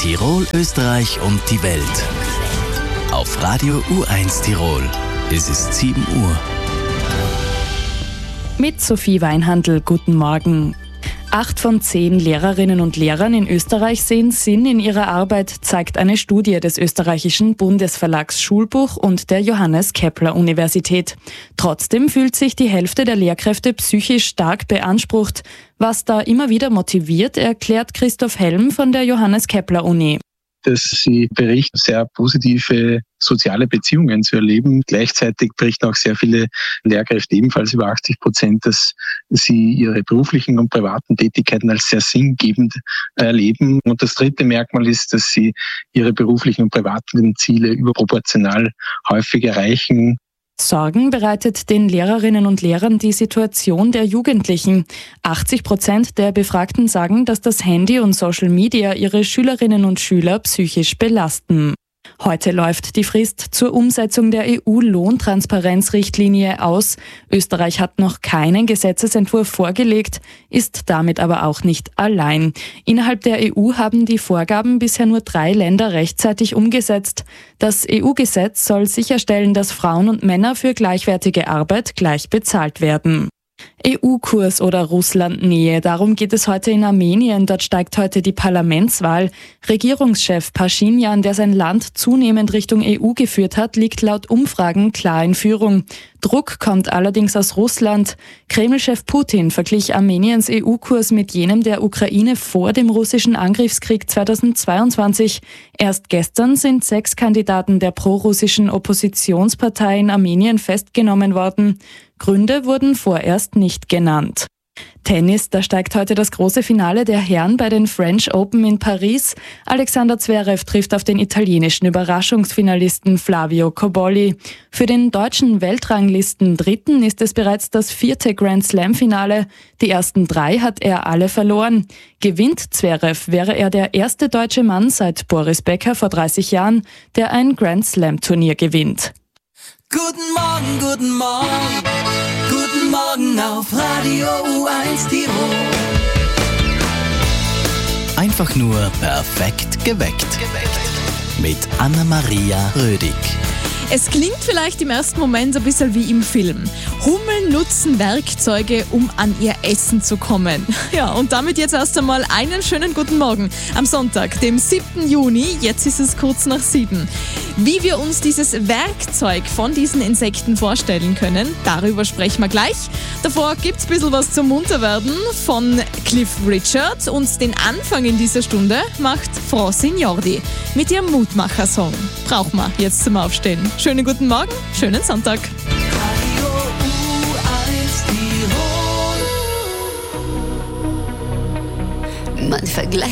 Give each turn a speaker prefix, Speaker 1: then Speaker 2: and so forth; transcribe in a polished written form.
Speaker 1: Tirol, Österreich und die Welt. Auf Radio U1 Tirol. Es ist 7 Uhr.
Speaker 2: Mit Sophie Weinhandl, guten Morgen. 8 von 10 Lehrerinnen und Lehrern in Österreich sehen Sinn in ihrer Arbeit, zeigt eine Studie des österreichischen Bundesverlags Schulbuch und der Johannes-Kepler-Universität. Trotzdem fühlt sich die Hälfte der Lehrkräfte psychisch stark beansprucht. Was da immer wieder motiviert, erklärt Christoph Helm von der Johannes-Kepler-Uni.
Speaker 3: Dass sie berichten, sehr positive soziale Beziehungen zu erleben. Gleichzeitig berichten auch sehr viele Lehrkräfte, ebenfalls über 80%, dass sie ihre beruflichen und privaten Tätigkeiten als sehr sinngebend erleben. Und das dritte Merkmal ist, dass sie ihre beruflichen und privaten Ziele überproportional häufig erreichen.
Speaker 2: Sorgen bereitet den Lehrerinnen und Lehrern die Situation der Jugendlichen. 80% der Befragten sagen, dass das Handy und Social Media ihre Schülerinnen und Schüler psychisch belasten. Heute läuft die Frist zur Umsetzung der EU-Lohntransparenzrichtlinie aus. Österreich hat noch keinen Gesetzesentwurf vorgelegt, ist damit aber auch nicht allein. Innerhalb der EU haben die Vorgaben bisher nur 3 Länder rechtzeitig umgesetzt. Das EU-Gesetz soll sicherstellen, dass Frauen und Männer für gleichwertige Arbeit gleich bezahlt werden. EU-Kurs oder Russland-Nähe, darum geht es heute in Armenien. Dort steigt heute die Parlamentswahl. Regierungschef Paschinjan, der sein Land zunehmend Richtung EU geführt hat, liegt laut Umfragen klar in Führung. Druck kommt allerdings aus Russland. Kreml-Chef Putin verglich Armeniens EU-Kurs mit jenem der Ukraine vor dem russischen Angriffskrieg 2022. Erst gestern sind 6 Kandidaten der prorussischen Oppositionspartei in Armenien festgenommen worden. Gründe wurden vorerst nicht genannt. Tennis, da steigt heute das große Finale der Herren bei den French Open in Paris. Alexander Zverev trifft auf den italienischen Überraschungsfinalisten Flavio Cobolli. Für den deutschen Weltranglisten-Dritten ist es bereits das 4. Grand-Slam-Finale. Die ersten 3 hat er alle verloren. Gewinnt Zverev, wäre er der erste deutsche Mann seit Boris Becker vor 30 Jahren, der ein Grand-Slam-Turnier gewinnt.
Speaker 4: Guten Morgen, guten Morgen, guten Morgen auf Radio U1 Tirol.
Speaker 1: Einfach nur perfekt geweckt. Mit Anna-Maria Rödig.
Speaker 5: Es klingt vielleicht im ersten Moment ein bisschen wie im Film. Hummeln nutzen Werkzeuge, um an ihr Essen zu kommen. Ja, und damit jetzt erst einmal einen schönen guten Morgen am Sonntag, dem 7. Juni. Jetzt ist es kurz nach 7. Wie wir uns dieses Werkzeug von diesen Insekten vorstellen können, darüber sprechen wir gleich. Davor gibt es ein bisschen was zum Munterwerden von Cliff Richard und den Anfang in dieser Stunde macht Francine Jordi mit ihrem Mutmacher-Song. Braucht man jetzt zum Aufstehen. Schönen guten Morgen, schönen Sonntag.
Speaker 4: Radio U1 Tirol.
Speaker 6: Man vergleicht